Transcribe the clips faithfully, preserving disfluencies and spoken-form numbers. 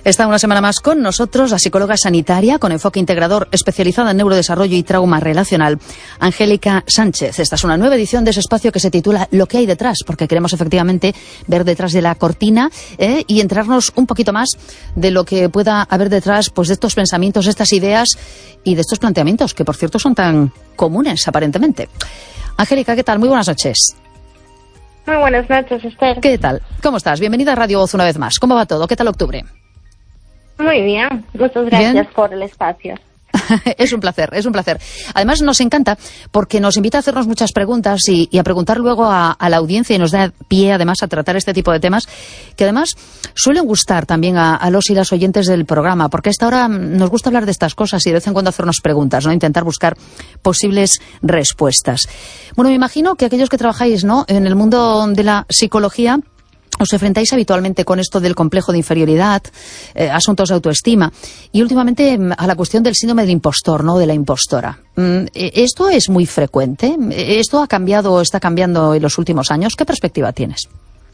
Está una semana más con nosotros la psicóloga sanitaria con enfoque integrador especializada en neurodesarrollo y trauma relacional, Angélica Sánchez. Esta es una nueva edición de ese espacio que se titula Lo que hay detrás, porque queremos efectivamente ver detrás de la cortina ¿eh? y enterarnos un poquito más de lo que pueda haber detrás pues, de estos pensamientos, estas ideas y de estos planteamientos, que por cierto son tan comunes aparentemente. Angélica, ¿qué tal? Muy buenas noches. Muy buenas noches, Esther. ¿Qué tal? ¿Cómo estás? Bienvenida a Radio Voz una vez más. ¿Cómo va todo? ¿Qué tal octubre? Muy bien, muchas gracias ¿Bien? por el espacio. Es un placer, es un placer. Además nos encanta porque nos invita a hacernos muchas preguntas y, y a preguntar luego a, a la audiencia y nos da pie además a tratar este tipo de temas que además suelen gustar también a, a los y las oyentes del programa, porque a esta hora nos gusta hablar de estas cosas y de vez en cuando hacernos preguntas, ¿no? Intentar buscar posibles respuestas. Bueno, me imagino que aquellos que trabajáis, ¿no?, en el mundo de la psicología os enfrentáis habitualmente con esto del complejo de inferioridad, eh, asuntos de autoestima y últimamente a la cuestión del síndrome del impostor, ¿no?, de la impostora. ¿Esto es muy frecuente? ¿Esto ha cambiado o está cambiando en los últimos años? ¿Qué perspectiva tienes?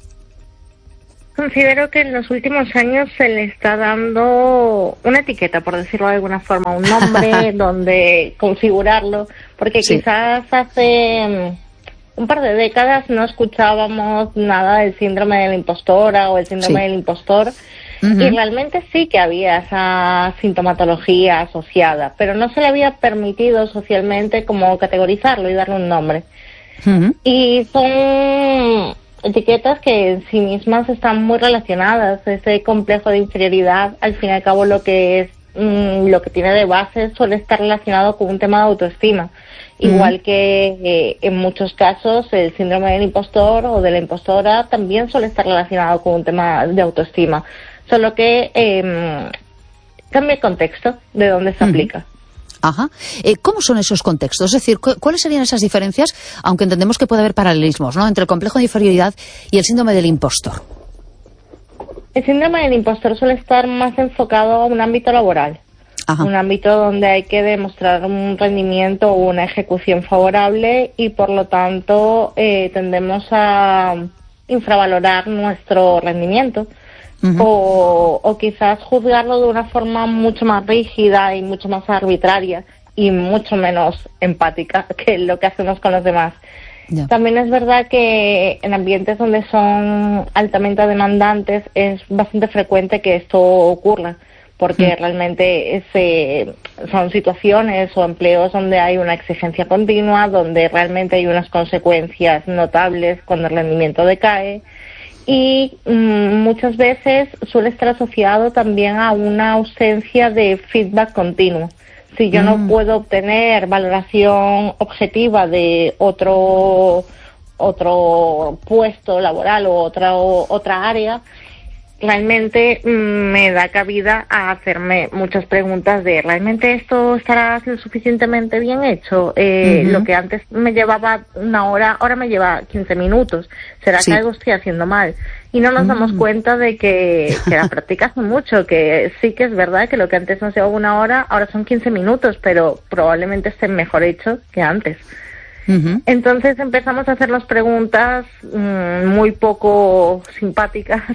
Considero que en los últimos años se le está dando una etiqueta, por decirlo de alguna forma, un nombre donde configurarlo, porque sí. Quizás hace un par de décadas no escuchábamos nada del síndrome de la impostora o el síndrome sí. del impostor, uh-huh. y realmente sí que había esa sintomatología asociada, pero no se le había permitido socialmente como categorizarlo y darle un nombre. Uh-huh. Y son etiquetas que en sí mismas están muy relacionadas. Ese complejo de inferioridad, al fin y al cabo, lo que es mmm, lo que tiene de base suele estar relacionado con un tema de autoestima. Igual que eh, en muchos casos el síndrome del impostor o de la impostora también suele estar relacionado con un tema de autoestima, solo que eh, cambia el contexto de donde se uh-huh. aplica. Ajá. Eh, ¿Cómo son esos contextos? Es decir, cu- ¿cuáles serían esas diferencias, aunque entendemos que puede haber paralelismos, ¿no?, entre el complejo de inferioridad y el síndrome del impostor? El síndrome del impostor suele estar más enfocado a un ámbito laboral. Ajá. Un ámbito donde hay que demostrar un rendimiento o una ejecución favorable y por lo tanto eh, tendemos a infravalorar nuestro rendimiento uh-huh. o, o quizás juzgarlo de una forma mucho más rígida y mucho más arbitraria y mucho menos empática que lo que hacemos con los demás. Yeah. También es verdad que en ambientes donde son altamente demandantes es bastante frecuente que esto ocurra, porque mm. realmente es, eh, son situaciones o empleos donde hay una exigencia continua, donde realmente hay unas consecuencias notables cuando el rendimiento decae y mmm, muchas veces suele estar asociado también a una ausencia de feedback continuo. Si yo mm. no puedo obtener valoración objetiva de otro otro puesto laboral o otra o, otra área, realmente me da cabida a hacerme muchas preguntas de ¿realmente esto estará suficientemente bien hecho? Eh, uh-huh. Lo que antes me llevaba una hora, ahora me lleva quince minutos. ¿Será sí. que algo estoy haciendo mal? Y no nos uh-huh. damos cuenta de que, que la práctica hace mucho, que sí que es verdad que lo que antes nos llevaba una hora, ahora son quince minutos, pero probablemente esté mejor hecho que antes. Uh-huh. Entonces empezamos a hacernos preguntas mmm, muy poco simpáticas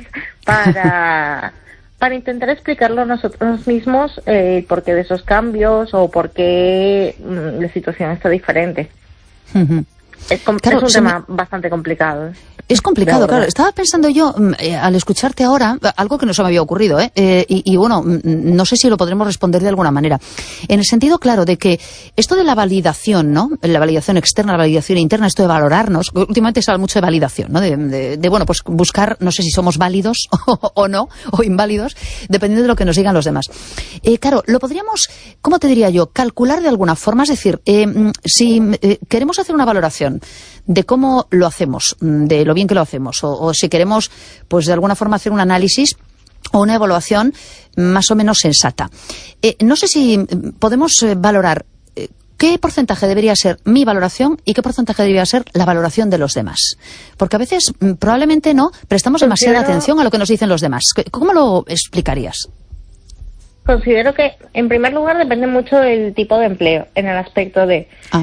para para intentar explicarlo nosotros mismos eh, por qué de esos cambios o por qué mmm, la situación está diferente. Uh-huh. Es, com- claro, es un tema me... bastante complicado. Es complicado, claro. Estaba pensando yo, eh, al escucharte ahora, algo que no se me había ocurrido, ¿eh? Eh, y, y bueno, no sé si lo podremos responder de alguna manera. En el sentido, claro, de que esto de la validación, ¿no?, la validación externa, la validación interna, esto de valorarnos, últimamente se habla mucho de validación, ¿no?, de, de, de bueno, pues buscar, no sé si somos válidos o, o no, o inválidos, dependiendo de lo que nos digan los demás. Eh, claro, lo podríamos, ¿cómo te diría yo?, calcular de alguna forma, es decir, eh, si eh, queremos hacer una valoración de cómo lo hacemos, de lo bien que lo hacemos, o, o si queremos, pues de alguna forma hacer un análisis o una evaluación más o menos sensata. Eh, no sé si podemos eh, valorar eh, qué porcentaje debería ser mi valoración y qué porcentaje debería ser la valoración de los demás. Porque a veces, probablemente no, prestamos demasiada Considero... atención a lo que nos dicen los demás. ¿Cómo lo explicarías? Considero que, en primer lugar, depende mucho del tipo de empleo, en el aspecto de... Ah.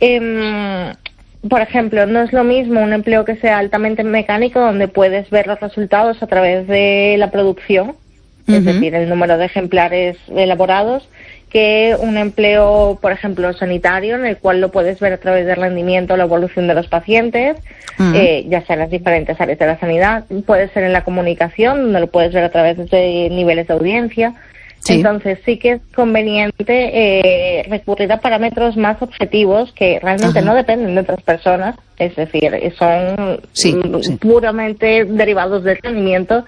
Eh, Por ejemplo, no es lo mismo un empleo que sea altamente mecánico, donde puedes ver los resultados a través de la producción, uh-huh. es decir, el número de ejemplares elaborados, que un empleo, por ejemplo, sanitario, en el cual lo puedes ver a través del rendimiento o la evolución de los pacientes, uh-huh. eh, ya sea en las diferentes áreas de la sanidad. Puede ser en la comunicación, donde lo puedes ver a través de niveles de audiencia. Sí. Entonces sí que es conveniente eh, recurrir a parámetros más objetivos que realmente Ajá. no dependen de otras personas, es decir, son sí, sí. puramente derivados del rendimiento,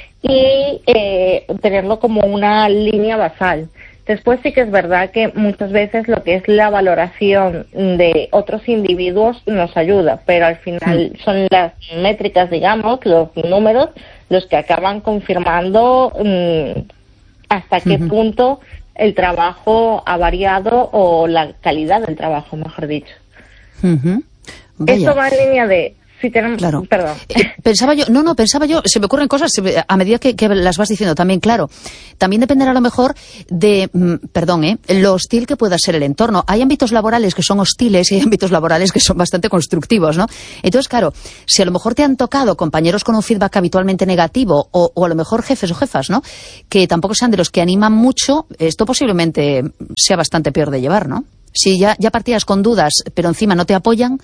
y eh, tenerlo como una línea basal. Después sí que es verdad que muchas veces lo que es la valoración de otros individuos nos ayuda, pero al final sí. son las métricas, digamos, los números, los que acaban confirmando mmm, hasta qué uh-huh. punto el trabajo ha variado, o la calidad del trabajo, mejor dicho. Uh-huh. Esto va en línea de... Sí, tenemos, claro. Perdón. Eh, pensaba yo, no, no, pensaba yo, se me ocurren cosas a medida que, que las vas diciendo también, claro. También dependerá a lo mejor de, mm, perdón, ¿eh? lo hostil que pueda ser el entorno. Hay ámbitos laborales que son hostiles y hay ámbitos laborales que son bastante constructivos, ¿no? Entonces, claro, si a lo mejor te han tocado compañeros con un feedback habitualmente negativo, o, o a lo mejor jefes o jefas, ¿no? Que tampoco sean de los que animan mucho, esto posiblemente sea bastante peor de llevar, ¿no? Si ya, ya partías con dudas, pero encima no te apoyan,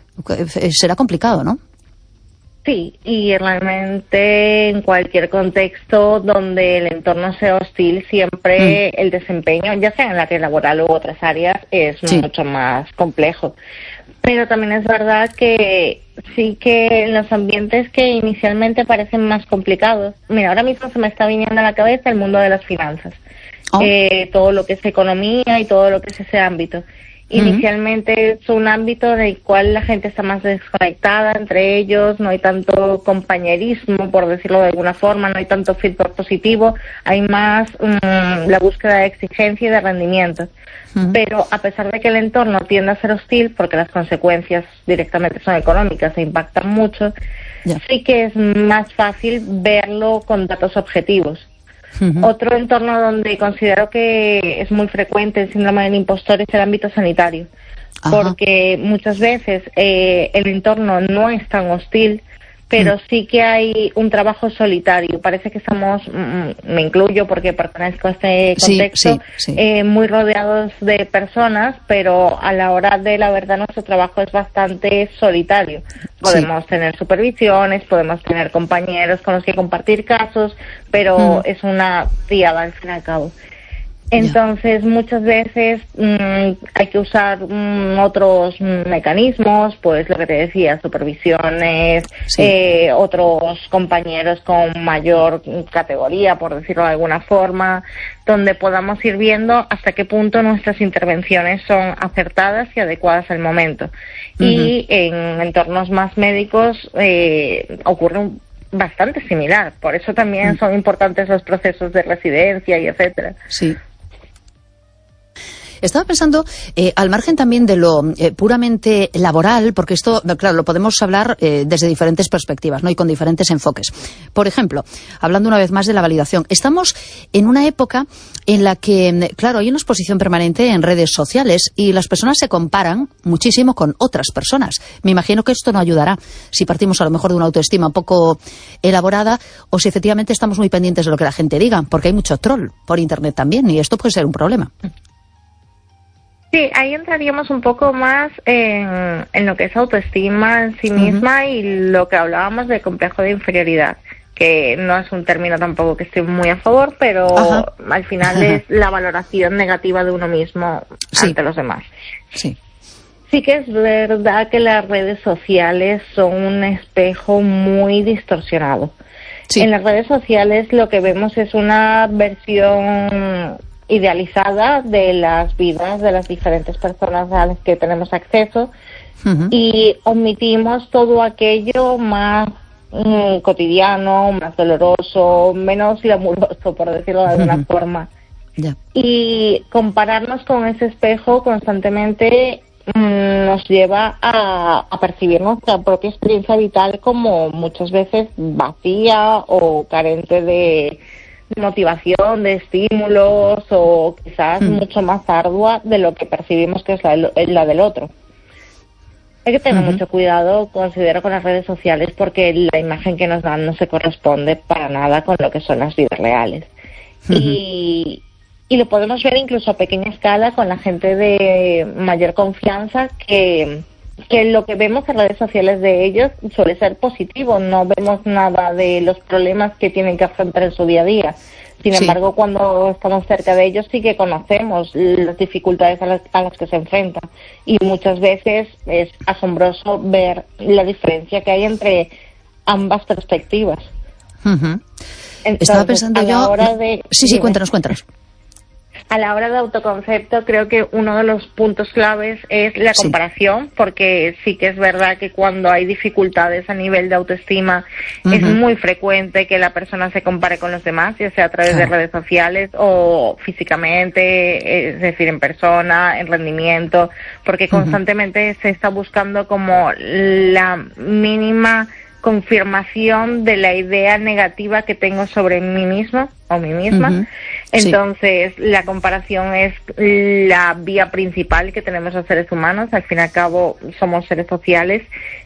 será complicado, ¿no? Sí, y realmente en cualquier contexto donde el entorno sea hostil, siempre mm. el desempeño, ya sea en el área laboral u otras áreas, es sí. mucho más complejo. Pero también es verdad que sí que en los ambientes que inicialmente parecen más complicados, mira, ahora mismo se me está viniendo a la cabeza el mundo de las finanzas, oh. eh, todo lo que es economía y todo lo que es ese ámbito. Inicialmente uh-huh. es un ámbito en el cual la gente está más desconectada entre ellos, no hay tanto compañerismo, por decirlo de alguna forma, no hay tanto feedback positivo, hay más um, la búsqueda de exigencia y de rendimiento. Uh-huh. Pero a pesar de que el entorno tiende a ser hostil, porque las consecuencias directamente son económicas e impactan mucho, yeah. sí que es más fácil verlo con datos objetivos. Uh-huh. Otro entorno donde considero que es muy frecuente el síndrome del impostor es el ámbito sanitario. Ajá. Porque muchas veces eh, el entorno no es tan hostil, pero mm. sí que hay un trabajo solitario. Parece que estamos, mm, me incluyo porque pertenezco a este contexto, sí, sí, sí. Eh, muy rodeados de personas, pero a la hora de la verdad nuestro trabajo es bastante solitario. Podemos sí. tener supervisiones, podemos tener compañeros con los que compartir casos, pero mm. es una triada al fin y al cabo. Entonces, yeah. muchas veces mmm, hay que usar mmm, otros mecanismos, pues lo que te decía, supervisiones, sí. eh, otros compañeros con mayor categoría, por decirlo de alguna forma, donde podamos ir viendo hasta qué punto nuestras intervenciones son acertadas y adecuadas al momento. Uh-huh. Y en entornos más médicos eh, ocurre un bastante similar, por eso también uh-huh. son importantes los procesos de residencia y etcétera. Sí. Estaba pensando, eh, al margen también de lo eh, puramente laboral, porque esto, claro, lo podemos hablar eh, desde diferentes perspectivas, ¿no? Y con diferentes enfoques. Por ejemplo, hablando una vez más de la validación, estamos en una época en la que, claro, hay una exposición permanente en redes sociales y las personas se comparan muchísimo con otras personas. Me imagino que esto no ayudará si partimos a lo mejor de una autoestima un poco elaborada, o si efectivamente estamos muy pendientes de lo que la gente diga, porque hay mucho troll por internet también, y esto puede ser un problema. Sí, ahí entraríamos un poco más en, en lo que es autoestima en sí misma uh-huh. y lo que hablábamos de complejo de inferioridad, que no es un término tampoco que estoy muy a favor, pero uh-huh. al final uh-huh. es la valoración negativa de uno mismo sí. ante los demás. Sí. Sí que es verdad que las redes sociales son un espejo muy distorsionado. Sí. En las redes sociales lo que vemos es una versión idealizada de las vidas de las diferentes personas a las que tenemos acceso uh-huh. y omitimos todo aquello más mm, cotidiano, más doloroso, menos glamuroso, por decirlo de alguna uh-huh. forma. Yeah. Y compararnos con ese espejo constantemente mm, nos lleva a, a percibir nuestra propia experiencia vital como muchas veces vacía o carente de motivación, de estímulos, o quizás mm. mucho más ardua de lo que percibimos que es la, la del otro. Hay que tener uh-huh. mucho cuidado, considero, con las redes sociales, porque la imagen que nos dan no se corresponde para nada con lo que son las vidas reales. Uh-huh. Y, y lo podemos ver incluso a pequeña escala con la gente de mayor confianza, que, que lo que vemos en redes sociales de ellos suele ser positivo, no vemos nada de los problemas que tienen que afrontar en su día a día. Sin sí. embargo, cuando estamos cerca de ellos sí que conocemos las dificultades a las, a las que se enfrentan, y muchas veces es asombroso ver la diferencia que hay entre ambas perspectivas. Uh-huh. Entonces, estaba pensando yo... De... Sí, sí, cuéntanos, cuéntanos. A la hora de autoconcepto, creo que uno de los puntos claves es la comparación, sí. porque sí que es verdad que cuando hay dificultades a nivel de autoestima, uh-huh. es muy frecuente que la persona se compare con los demás, ya sea a través claro. de redes sociales o físicamente, es decir, en persona, en rendimiento, porque constantemente uh-huh. se está buscando como la mínima confirmación de la idea negativa que tengo sobre mí mismo o mí misma. Uh-huh. Entonces, sí. la comparación es la vía principal que tenemos los seres humanos. Al fin y al cabo, somos seres sociales.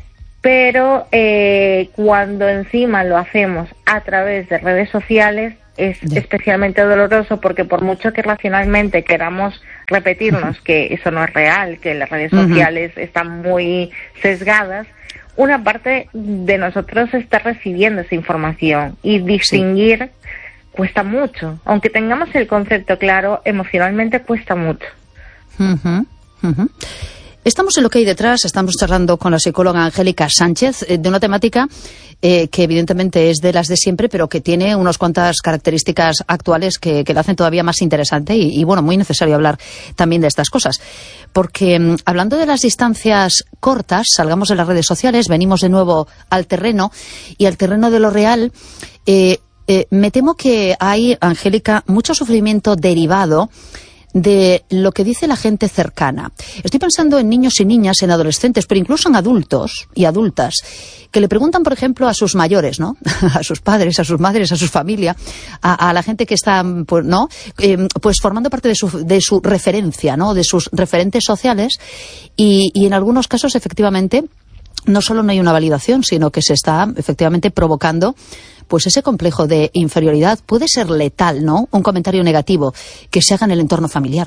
Pero eh, cuando encima lo hacemos a través de redes sociales, es yeah. especialmente doloroso, porque por mucho que racionalmente queramos repetirnos uh-huh. que eso no es real, que las redes uh-huh. sociales están muy sesgadas, una parte de nosotros está recibiendo esa información, y distinguir sí. cuesta mucho. Aunque tengamos el concepto claro, emocionalmente cuesta mucho. Uh-huh, uh-huh. Estamos en Lo que hay detrás, estamos charlando con la psicóloga Angélica Sánchez eh, de una temática eh, que evidentemente es de las de siempre, pero que tiene unas cuantas características actuales que, que la hacen todavía más interesante y, y, bueno, muy necesario hablar también de estas cosas. Porque mm, hablando de las distancias cortas, salgamos de las redes sociales, venimos de nuevo al terreno, y al terreno de lo real. Eh, eh, me temo que hay, Angélica, mucho sufrimiento derivado de lo que dice la gente cercana. Estoy pensando en niños y niñas, en adolescentes, pero incluso en adultos y adultas, que le preguntan, por ejemplo, a sus mayores, ¿no? A sus padres, a sus madres, a su familia, a, a la gente que está, pues, ¿no? Eh, pues formando parte de su, de su referencia, ¿no? De sus referentes sociales, y, y en algunos casos, efectivamente, no solo no hay una validación, sino que se está, efectivamente, provocando pues ese complejo de inferioridad. Puede ser letal, ¿no? Un comentario negativo que se haga en el entorno familiar.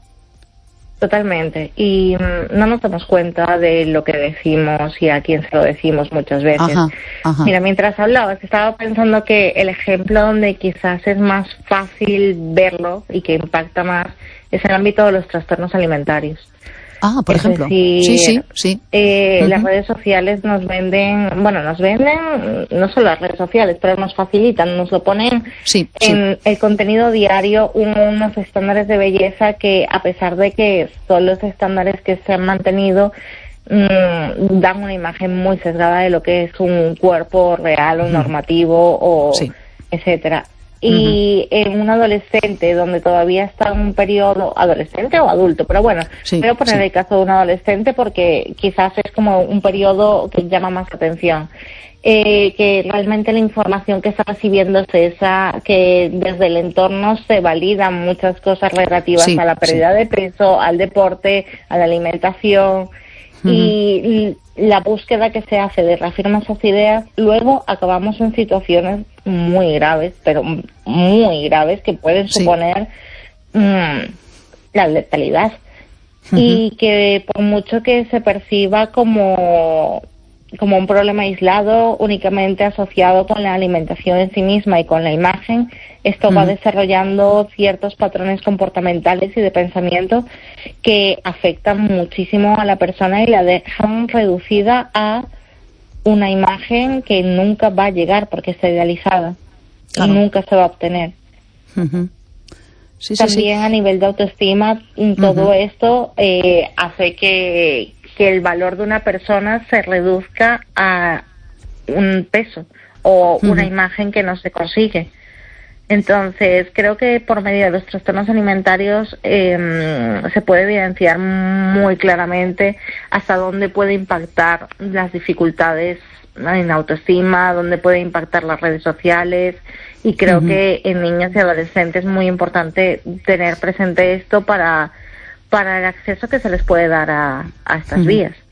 Totalmente. Y mm, no nos damos cuenta de lo que decimos y a quién se lo decimos muchas veces. Ajá, ajá. Mira, mientras hablabas, estaba pensando que el ejemplo donde quizás es más fácil verlo y que impacta más es en el ámbito de los trastornos alimentarios. Ah, por es ejemplo. Decir, sí, sí, sí. Eh, uh-huh. Las redes sociales nos venden, bueno, nos venden, no solo las redes sociales, pero nos facilitan, nos lo ponen sí, en sí. el contenido diario, unos estándares de belleza que, a pesar de que son los estándares que se han mantenido, mmm, dan una imagen muy sesgada de lo que es un cuerpo real o uh-huh. normativo, o sí. etcétera. Y uh-huh. en un adolescente, donde todavía está en un periodo, adolescente o adulto, pero bueno, sí, voy a poner sí. el caso de un adolescente porque quizás es como un periodo que llama más atención, eh, que realmente la información que está recibiendo es esa, que desde el entorno se validan muchas cosas relativas sí, a la pérdida sí. de peso, al deporte, a la alimentación, uh-huh. y la búsqueda que se hace de reafirmar esas ideas, luego acabamos en situaciones muy graves, pero muy graves, que pueden sí. suponer mmm, la letalidad. Uh-huh. Y que por mucho que se perciba como, como un problema aislado, únicamente asociado con la alimentación en sí misma y con la imagen, esto uh-huh. va desarrollando ciertos patrones comportamentales y de pensamiento que afectan muchísimo a la persona y la dejan reducida a una imagen que nunca va a llegar porque está idealizada claro. y nunca se va a obtener. Uh-huh. Sí, sí, También sí. a nivel de autoestima, todo uh-huh. esto eh, hace que, que el valor de una persona se reduzca a un peso o uh-huh. una imagen que no se consigue. Entonces, creo que por medio de los trastornos alimentarios eh, se puede evidenciar muy claramente hasta dónde puede impactar las dificultades en autoestima, dónde puede impactar las redes sociales, y creo uh-huh. que en niños y adolescentes es muy importante tener presente esto para, para el acceso que se les puede dar a, a estas uh-huh. vías.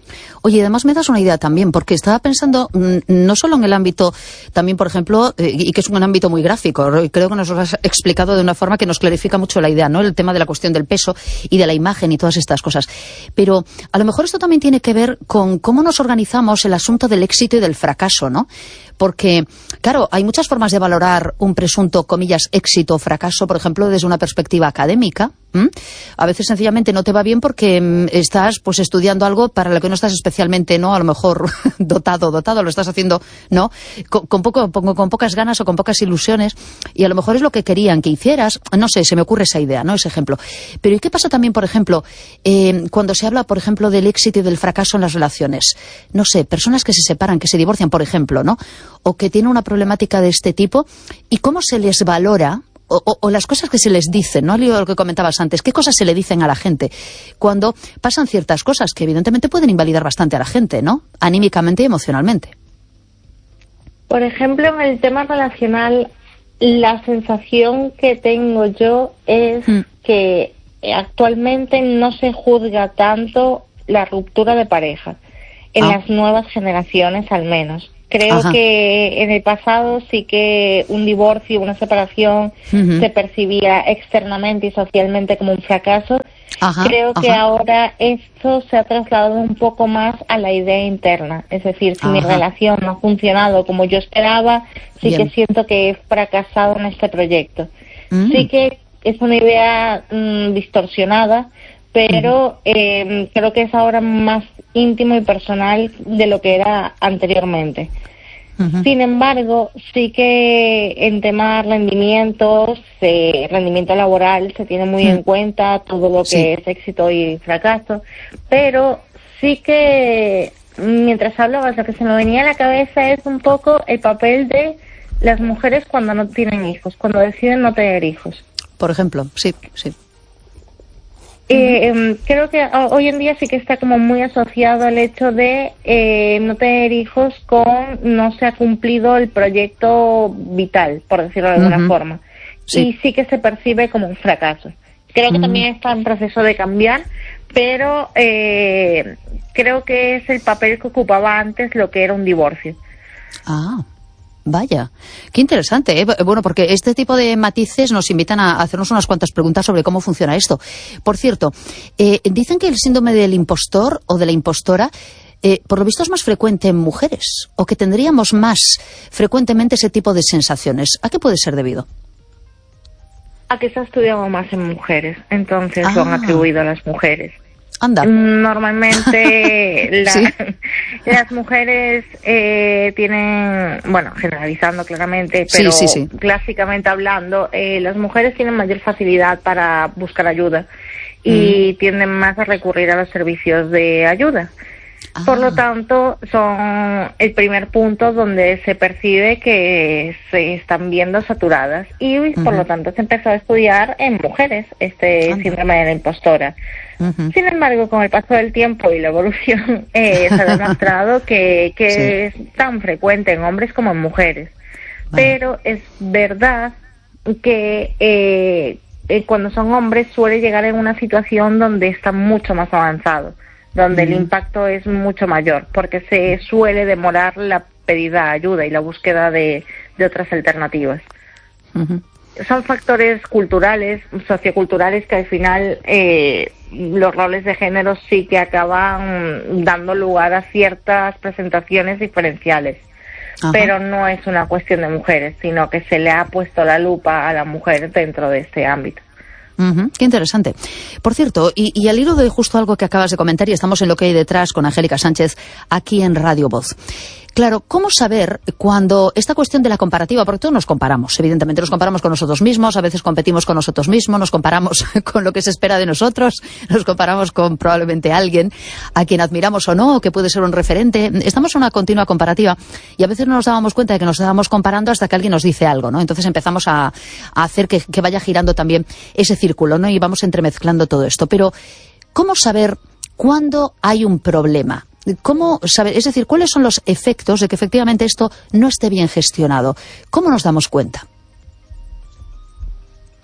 Oye, además me das una idea también, porque estaba pensando no solo en el ámbito, también, por ejemplo, eh, y que es un ámbito muy gráfico, y creo que nos lo has explicado de una forma que nos clarifica mucho la idea, ¿no? El tema de la cuestión del peso y de la imagen y todas estas cosas. Pero a lo mejor esto también tiene que ver con cómo nos organizamos el asunto del éxito y del fracaso, ¿no? Porque, claro, hay muchas formas de valorar un presunto, comillas, éxito o fracaso, por ejemplo, desde una perspectiva académica. ¿Mm? A veces sencillamente no te va bien porque mm, estás pues estudiando algo para lo que no estás especialmente, ¿no? A lo mejor dotado, dotado, lo estás haciendo, ¿no? Con, con, poco, con, con pocas ganas o con pocas ilusiones, y a lo mejor es lo que querían que hicieras. No sé, se me ocurre esa idea, ¿no? Ese ejemplo. Pero ¿y qué pasa también, por ejemplo, eh, cuando se habla, por ejemplo, del éxito y del fracaso en las relaciones? No sé, personas que se separan, que se divorcian, por ejemplo, ¿no? O que tienen una problemática de este tipo, y cómo se les valora. O, o, o las cosas que se les dicen, ¿no? Lo que comentabas antes, ¿qué cosas se le dicen a la gente cuando pasan ciertas cosas que evidentemente pueden invalidar bastante a la gente, ¿no? Anímicamente y emocionalmente. Por ejemplo, en el tema relacional, la sensación que tengo yo es mm. que actualmente no se juzga tanto la ruptura de pareja, en ah. las nuevas generaciones al menos. Creo Ajá. que en el pasado sí que un divorcio, una separación uh-huh. se percibía externamente y socialmente como un fracaso. Ajá. Creo que Ajá. ahora esto se ha trasladado un poco más a la idea interna. Es decir, si Ajá. mi relación no ha funcionado como yo esperaba, sí Bien. que siento que he fracasado en este proyecto. Mm. Sí que es una idea mmm, distorsionada, pero uh-huh. eh, creo que es ahora más íntimo y personal de lo que era anteriormente. Uh-huh. Sin embargo, sí que en temas rendimientos, eh, rendimiento laboral, se tiene muy uh-huh. en cuenta todo lo que sí. es éxito y fracaso, pero sí que mientras hablabas, lo que se me venía a la cabeza es un poco el papel de las mujeres cuando no tienen hijos, cuando deciden no tener hijos. Por ejemplo, sí, sí. Eh, eh, creo que hoy en día sí que está como muy asociado al hecho de eh, no tener hijos con no se ha cumplido el proyecto vital, por decirlo de alguna uh-huh. forma. Sí. Y sí que se percibe como un fracaso. Creo uh-huh. que también está en proceso de cambiar, pero eh, creo que es el papel que ocupaba antes lo que era un divorcio. Ah. Vaya, qué interesante, ¿eh? Bueno, porque este tipo de matices nos invitan a hacernos unas cuantas preguntas sobre cómo funciona esto. Por cierto, eh, dicen que el síndrome del impostor o de la impostora, eh, por lo visto es más frecuente en mujeres, o que tendríamos más frecuentemente ese tipo de sensaciones. ¿A qué puede ser debido? A que se ha estudiado más en mujeres, entonces ah. lo han atribuido a las mujeres. Anda. Normalmente la, ¿Sí? las mujeres eh, tienen, bueno, generalizando claramente, pero sí, sí, sí. clásicamente hablando, eh, las mujeres tienen mayor facilidad para buscar ayuda y mm. tienden más a recurrir a los servicios de ayuda. Ah. Por lo tanto, son el primer punto donde se percibe que se están viendo saturadas y uh-huh. por lo tanto se empezó a estudiar en mujeres este Anda. síndrome de la impostora. Uh-huh. Sin embargo, con el paso del tiempo y la evolución eh, se ha demostrado que, que sí. es tan frecuente en hombres como en mujeres. Vale. Pero es verdad que eh, eh, cuando son hombres suele llegar en una situación donde están mucho más avanzados, donde uh-huh. el impacto es mucho mayor, porque se suele demorar la pedida de ayuda y la búsqueda de, de otras alternativas. Uh-huh. Son factores culturales, socioculturales, que al final eh, los roles de género sí que acaban dando lugar a ciertas presentaciones diferenciales. Ajá. Pero no es una cuestión de mujeres, sino que se le ha puesto la lupa a la mujer dentro de este ámbito. Uh-huh. Qué interesante. Por cierto, y, y al hilo de justo algo que acabas de comentar, y estamos en Lo que hay detrás con Angélica Sánchez, aquí en Radio Voz. Claro, ¿cómo saber cuando esta cuestión de la comparativa, porque todos nos comparamos, evidentemente nos comparamos con nosotros mismos, a veces competimos con nosotros mismos, nos comparamos con lo que se espera de nosotros, nos comparamos con probablemente alguien a quien admiramos o no, que puede ser un referente, estamos en una continua comparativa y a veces no nos dábamos cuenta de que nos estábamos comparando hasta que alguien nos dice algo, ¿no? Entonces empezamos a, a hacer que, que vaya girando también ese círculo, ¿no? Y vamos entremezclando todo esto. Pero, ¿cómo saber cuándo hay un problema? ¿Cómo saber? Es decir, ¿cuáles son los efectos de que efectivamente esto no esté bien gestionado? ¿Cómo nos damos cuenta?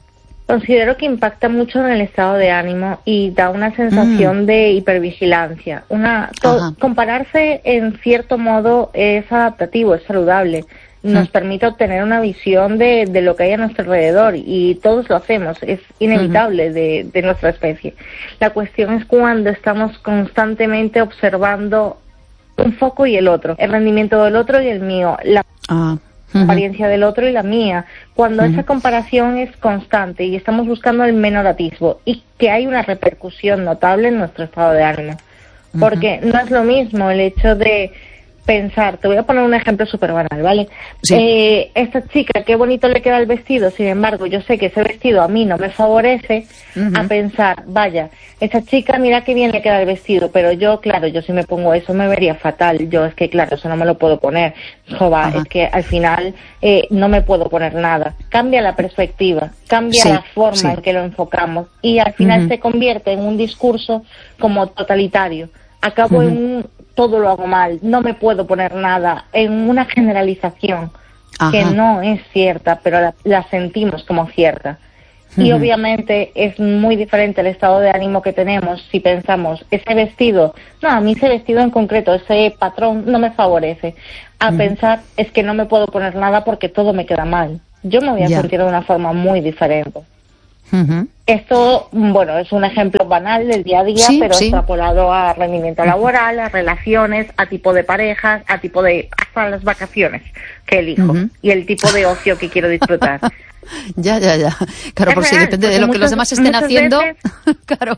Considero que impacta mucho en el estado de ánimo y da una sensación mm. de hipervigilancia. Una to- compararse en cierto modo es adaptativo, es saludable. Nos mm. permite obtener una visión de, de lo que hay a nuestro alrededor y todos lo hacemos, es inevitable mm. de, de nuestra especie. La cuestión es cuando estamos constantemente observando un foco y el otro, el rendimiento del otro y el mío, la ah. uh-huh. apariencia del otro y la mía. Cuando uh-huh. esa comparación es constante y estamos buscando el menor atisbo y que hay una repercusión notable en nuestro estado de ánimo. Uh-huh. Porque no es lo mismo el hecho de pensar, te voy a poner un ejemplo súper banal, ¿vale? Sí. Eh, esta chica, qué bonito le queda el vestido, sin embargo, yo sé que ese vestido a mí no me favorece, uh-huh. a pensar, vaya, esa chica, mira qué bien le queda el vestido, pero yo, claro, yo si me pongo eso me vería fatal, yo es que, claro, eso no me lo puedo poner, jova, uh-huh. es que al final eh, no me puedo poner nada. Cambia la perspectiva, cambia sí, la forma sí. en que lo enfocamos y al final uh-huh. se convierte en un discurso como totalitario. Acabo uh-huh. en un todo lo hago mal, no me puedo poner nada, en una generalización Ajá. que no es cierta, pero la, la sentimos como cierta. Uh-huh. Y obviamente es muy diferente el estado de ánimo que tenemos si pensamos, ese vestido, no, a mí ese vestido en concreto, ese patrón no me favorece, a uh-huh. pensar, es que no me puedo poner nada porque todo me queda mal. Yo me voy a yeah. sentir de una forma muy diferente. Uh-huh. Esto, bueno, es un ejemplo banal del día a día, sí, pero sí. extrapolado a rendimiento laboral, a relaciones, a tipo de parejas, a tipo de, hasta las vacaciones que elijo uh-huh. y el tipo de ocio que quiero disfrutar. Ya, ya, ya. Claro, es por real, si depende de lo muchos, que los demás estén haciendo. Veces, claro,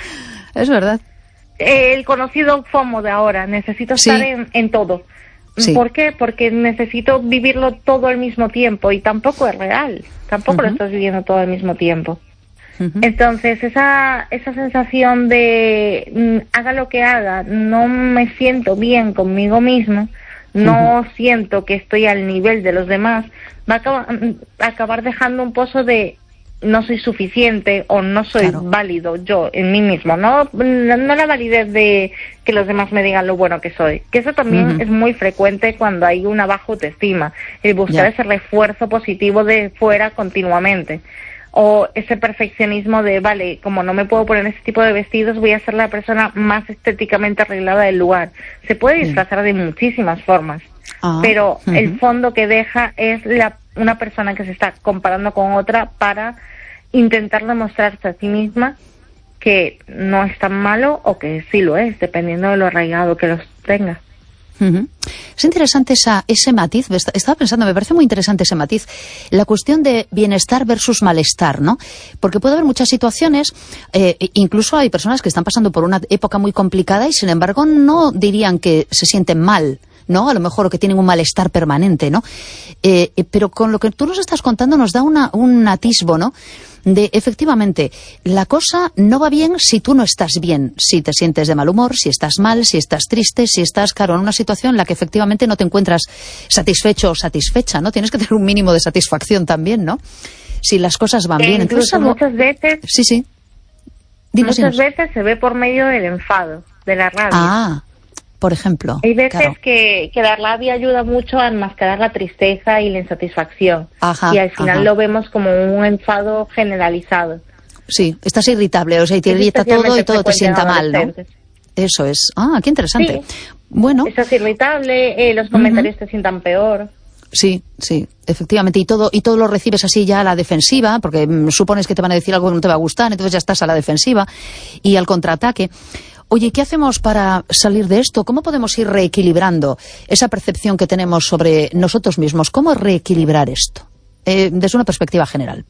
es verdad. El conocido FOMO de ahora, necesito sí. estar en, en todo. Sí. ¿Por qué? Porque necesito vivirlo todo al mismo tiempo y tampoco es real, tampoco uh-huh. lo estás viviendo todo al mismo tiempo. Uh-huh. Entonces, esa esa sensación de mm, haga lo que haga, no me siento bien conmigo mismo, no uh-huh. siento que estoy al nivel de los demás, va a acabar, a acabar dejando un pozo de no soy suficiente o no soy claro. válido yo en mí mismo, no no la validez de que los demás me digan lo bueno que soy, que eso también uh-huh. es muy frecuente cuando hay una baja autoestima, el buscar yeah. ese refuerzo positivo de fuera continuamente, o ese perfeccionismo de, vale, como no me puedo poner ese tipo de vestidos, voy a ser la persona más estéticamente arreglada del lugar. Se puede disfrazar yeah. de muchísimas formas, uh-huh. pero uh-huh. el fondo que deja es la una persona que se está comparando con otra para intentar demostrarse a sí misma que no es tan malo o que sí lo es, dependiendo de lo arraigado que los tenga. Uh-huh. Es interesante esa, ese matiz, estaba pensando, me parece muy interesante ese matiz, la cuestión de bienestar versus malestar, ¿no? Porque puede haber muchas situaciones, eh, incluso hay personas que están pasando por una época muy complicada y sin embargo no dirían que se sienten mal, ¿no? A lo mejor o que tienen un malestar permanente, ¿no? Eh, pero con lo que tú nos estás contando nos da una, un atisbo, ¿no? De, efectivamente, la cosa no va bien si tú no estás bien, si te sientes de mal humor, si estás mal, si estás triste, si estás, claro, en una situación en la que efectivamente no te encuentras satisfecho o satisfecha, ¿no? Tienes que tener un mínimo de satisfacción también, ¿no? Si las cosas van bien. Entonces, algo... muchas veces... Sí, sí. Dinos, muchas dinos. veces se ve por medio del enfado, de la rabia. Ah, por ejemplo. Hay veces claro. que, que la rabia ayuda mucho a enmascarar la tristeza y la insatisfacción. Ajá, y al final ajá. lo vemos como un enfado generalizado. Sí, estás irritable, o sea, y te irrita todo y todo te sienta mal, ¿no? Eso es. Ah, qué interesante. Sí. Bueno. Estás irritable, eh, los comentarios uh-huh. te sientan peor. Sí, sí, efectivamente, y todo y todo lo recibes así ya a la defensiva, porque mmm, supones que te van a decir algo que no te va a gustar, entonces ya estás a la defensiva y al contraataque. Oye, ¿qué hacemos para salir de esto? ¿Cómo podemos ir reequilibrando esa percepción que tenemos sobre nosotros mismos? ¿Cómo reequilibrar esto? Eh, desde una perspectiva general.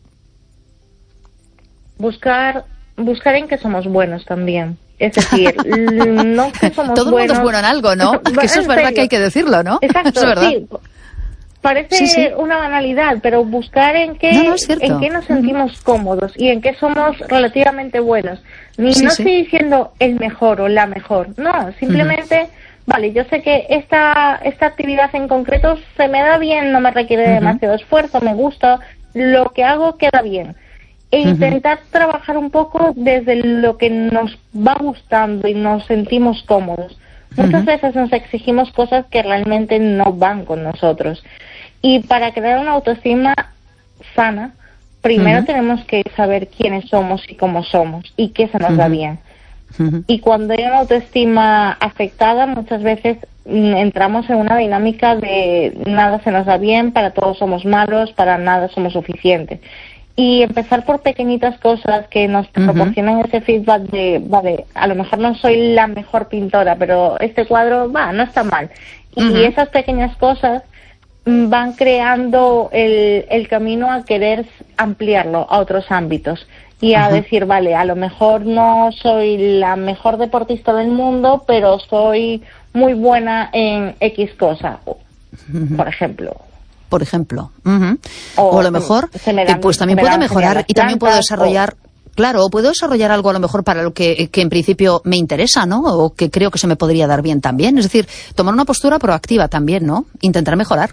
Buscar, buscar en que somos buenos también. Es decir, no que somos Todo el buenos... mundo es bueno en algo, ¿no? Que eso es verdad serio. Que hay que decirlo, ¿no? Exacto, es verdad. Sí. Parece sí, sí. una banalidad, pero buscar en qué, no, no es cierto. en qué nos sentimos uh-huh. cómodos y en qué somos relativamente buenos. Ni sí, no sí. estoy diciendo el mejor o la mejor, no, simplemente, uh-huh. vale, yo sé que esta esta actividad en concreto se me da bien, no me requiere uh-huh. demasiado esfuerzo, me gusta, lo que hago queda bien. E uh-huh. intentar trabajar un poco desde lo que nos va gustando y nos sentimos cómodos. Muchas uh-huh. veces nos exigimos cosas que realmente no van con nosotros. Y para crear una autoestima sana, primero uh-huh. tenemos que saber quiénes somos y cómo somos y qué se nos uh-huh. da bien. Uh-huh. Y cuando hay una autoestima afectada, muchas veces mm, entramos en una dinámica de nada se nos da bien, para todos somos malos, para nada somos suficientes. Y empezar por pequeñitas cosas que nos uh-huh. proporcionan ese feedback de, vale, a lo mejor no soy la mejor pintora, pero este cuadro, va, no está mal. Y uh-huh. esas pequeñas cosas van creando el, el camino a querer ampliarlo a otros ámbitos y a uh-huh. decir, vale, a lo mejor no soy la mejor deportista del mundo, pero soy muy buena en X cosa, uh-huh. por ejemplo. Por ejemplo. Uh-huh. O, o a lo mejor, dan, eh, pues también puedo mejorar y también puedo desarrollar... O... Claro, o puedo desarrollar algo a lo mejor para lo que, que en principio me interesa, ¿no? O que creo que se me podría dar bien también. Es decir, tomar una postura proactiva también, ¿no? Intentar mejorar.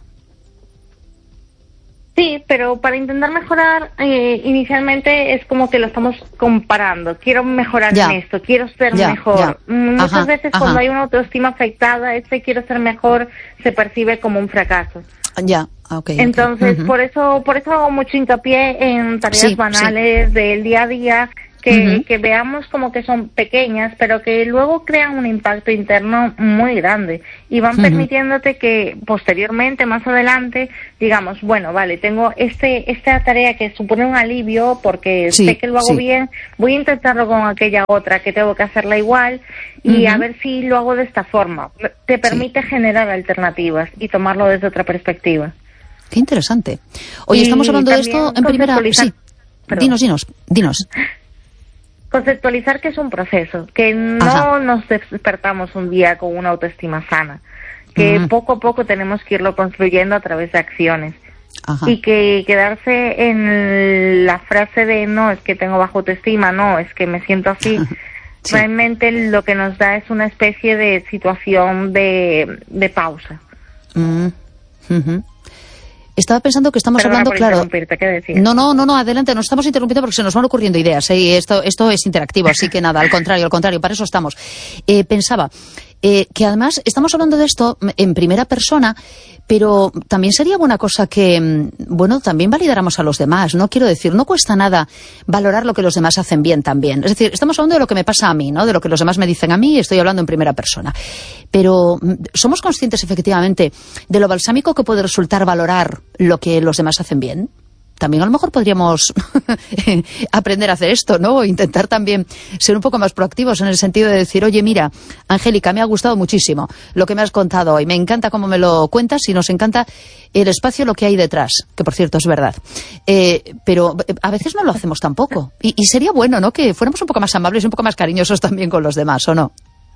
Sí, pero para intentar mejorar, eh, inicialmente es como que lo estamos comparando. Quiero mejorar ya. en esto, quiero ser ya, mejor. Ya. Muchas ajá, veces ajá. cuando hay una autoestima afectada, este quiero ser mejor se percibe como un fracaso. Ya, okay, Entonces, okay. Uh-huh. por eso por eso hago mucho hincapié en tareas sí, banales sí. del día a día, que, uh-huh. que veamos como que son pequeñas, pero que luego crean un impacto interno muy grande y van uh-huh. permitiéndote que posteriormente, más adelante, digamos, bueno, vale, tengo este esta tarea que supone un alivio porque sí, sé que lo hago sí. bien, voy a intentarlo con aquella otra que tengo que hacerla igual y uh-huh. a ver si lo hago de esta forma. Te permite sí. generar alternativas y tomarlo desde otra perspectiva. Qué interesante. Oye, y estamos hablando de esto en primera... Sí, perdón. dinos, dinos, dinos. Conceptualizar que es un proceso, que no Ajá. nos despertamos un día con una autoestima sana, que uh-huh. poco a poco tenemos que irlo construyendo a través de acciones. Ajá. Y que quedarse en la frase de no, es que tengo baja autoestima, no, es que me siento así, sí. realmente lo que nos da es una especie de situación de, de pausa. Uh-huh. Uh-huh. Estaba pensando que estamos Perdona hablando, por claro. ¿Qué decías? No, no, no, no, adelante, nos estamos interrumpiendo porque se nos van ocurriendo ideas, ¿eh? Y esto, esto es interactivo, así que nada, al contrario, al contrario, para eso estamos. Eh, pensaba eh, que además estamos hablando de esto en primera persona, pero también sería buena cosa que, bueno, también validáramos a los demás, ¿no? Quiero decir, no cuesta nada valorar lo que los demás hacen bien también. Es decir, estamos hablando de lo que me pasa a mí, ¿no? De lo que los demás me dicen a mí y estoy hablando en primera persona. Pero ¿somos conscientes efectivamente de lo balsámico que puede resultar valorar lo que los demás hacen bien? También a lo mejor podríamos aprender a hacer esto, ¿no? O intentar también ser un poco más proactivos en el sentido de decir, oye, mira, Angélica, me ha gustado muchísimo lo que me has contado hoy. Me encanta cómo me lo cuentas y nos encanta el espacio, lo que hay detrás, que por cierto es verdad. Eh, pero a veces no lo hacemos tampoco. Y, y sería bueno, ¿no? Que fuéramos un poco más amables y un poco más cariñosos también con los demás, ¿o no?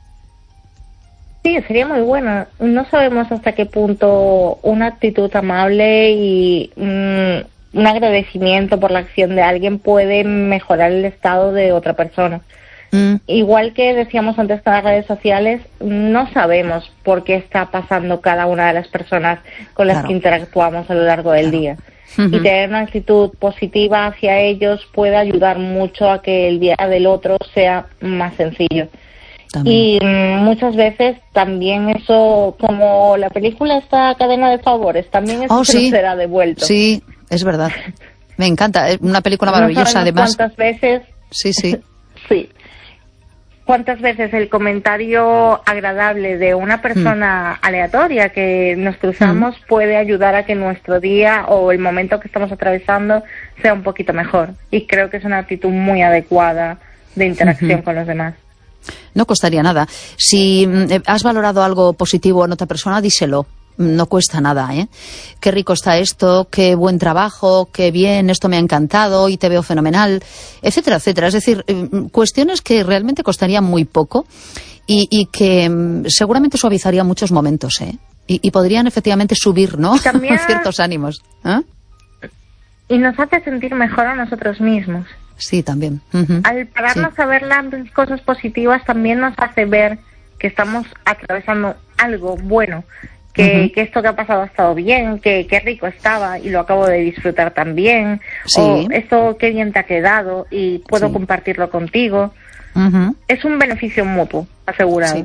Sí, sería muy bueno. No sabemos hasta qué punto una actitud amable y mmm, un agradecimiento por la acción de alguien puede mejorar el estado de otra persona. Mm. Igual que decíamos antes con las redes sociales, no sabemos por qué está pasando cada una de las personas con las claro. que interactuamos a lo largo del claro. día. Uh-huh. Y tener una actitud positiva hacia ellos puede ayudar mucho a que el día del otro sea más sencillo. También. Y muchas veces también eso, como la película está Cadena de Favores, también eso oh, se sí. nos será devuelto. Sí, es verdad. Me encanta, es una película maravillosa no además. ¿Cuántas veces? Sí, sí. sí. ¿Cuántas veces el comentario agradable de una persona mm. aleatoria que nos cruzamos mm. puede ayudar a que nuestro día o el momento que estamos atravesando sea un poquito mejor? Y creo que es una actitud muy adecuada de interacción uh-huh. con los demás. No costaría nada. Si has valorado algo positivo en otra persona, díselo. No cuesta nada, ¿eh? Qué rico está esto, qué buen trabajo, qué bien, esto me ha encantado y te veo fenomenal, etcétera, etcétera. Es decir, cuestiones que realmente costarían muy poco y, y que seguramente suavizarían muchos momentos, ¿eh? Y, y podrían efectivamente subir, ¿no? También... ciertos ánimos. ¿Eh? Y nos hace sentir mejor a nosotros mismos. Sí, también. Uh-huh. Al pararnos sí. a ver las cosas positivas también nos hace ver que estamos atravesando algo bueno, que, uh-huh. que esto que ha pasado ha estado bien, que qué rico estaba y lo acabo de disfrutar también, sí. o esto qué bien te ha quedado y puedo sí. compartirlo contigo. Uh-huh. Es un beneficio mutuo, asegurado. Sí.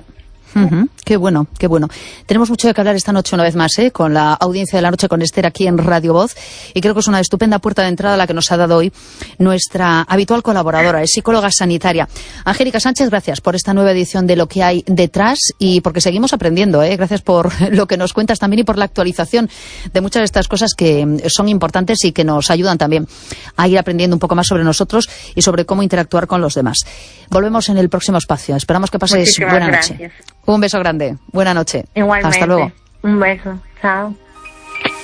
Uh-huh. Qué bueno, qué bueno. Tenemos mucho de que hablar esta noche una vez más, ¿eh? Con la audiencia de la noche con Esther aquí en Radio Voz, y creo que es una estupenda puerta de entrada la que nos ha dado hoy nuestra habitual colaboradora, es psicóloga sanitaria. Angélica Sánchez, gracias por esta nueva edición de Lo que hay detrás y porque seguimos aprendiendo, ¿eh? Gracias por lo que nos cuentas también y por la actualización de muchas de estas cosas que son importantes y que nos ayudan también a ir aprendiendo un poco más sobre nosotros y sobre cómo interactuar con los demás. Volvemos en el próximo espacio. Esperamos que pases Muchísimas buena gracias. noche. Un beso grande. Buena noche. Igualmente. Hasta luego. Un beso. Chao.